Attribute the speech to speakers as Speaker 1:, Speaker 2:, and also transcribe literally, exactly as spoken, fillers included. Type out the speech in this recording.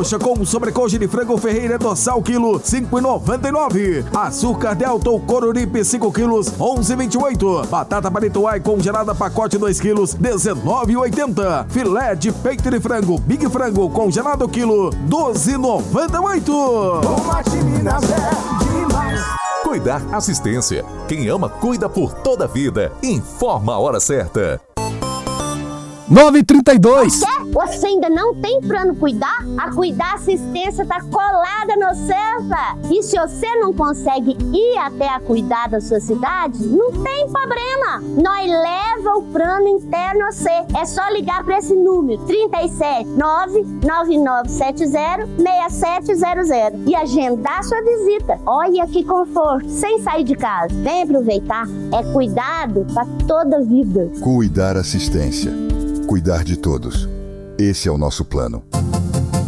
Speaker 1: Coxa com sobrecoxa de frango Ferreira Dorsal quilo cinco reais e noventa e nove centavos. Açúcar Delta ou Coruripe cinco quilos onze reais e vinte e oito centavos. Batata Palitoai congelada pacote dois quilos dezenove reais e oitenta centavos. Filé de peito de frango Big Frango congelado quilo doze reais e noventa e oito centavos.
Speaker 2: Tomate Minas é demais.
Speaker 3: Cuidar Assistência. Quem ama, cuida por toda a vida. Informa a hora certa.
Speaker 4: nove e trinta e dois.
Speaker 5: Você ainda não tem plano Cuidar? A Cuidar Assistência está colada no Cefa. E se você não consegue ir até a Cuidar da sua cidade, não tem problema. Nós leva o plano interno a você. É só ligar para esse número trinta e sete, nove nove nove sete zero, seis sete zero zero e agendar sua visita. Olha que conforto, sem sair de casa. Vem aproveitar. É cuidado para toda a vida.
Speaker 6: Cuidar Assistência. Cuidar de todos. Esse é o nosso plano.